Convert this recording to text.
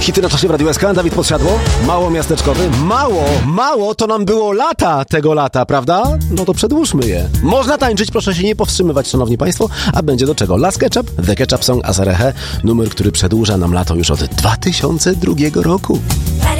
Hity na czasie w Radiu SK. Dawid Podsiadło. Mało miasteczkowy. Mało to nam było lata tego lata, prawda? No to przedłużmy je. Można tańczyć, proszę się nie powstrzymywać, szanowni państwo, a będzie do czego? Las Ketchup, The Ketchup Song Azarehe, numer, który przedłuża nam lato już od 2002 roku.